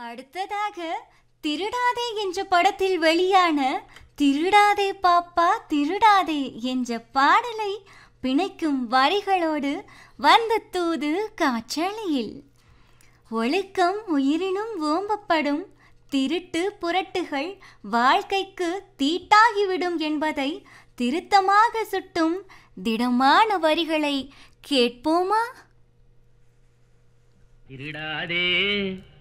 அடுத்ததாக திருடாதே என்ற படத்தில் வெளியான திருடாதே பாப்பா திருடாதே என்ற பாடலை பிணைக்கும் வரிகளோடு வந்த தூது காற்றலையில். ஒழுக்கம் உயிரினும் ஓம்பப்படும், திருட்டு புரட்டுகள் வாழ்க்கைக்கு தீட்டாகிவிடும் என்பதை திருத்தமாக சுட்டும் திடமான வரிகளை கேட்போமா? திருடாதே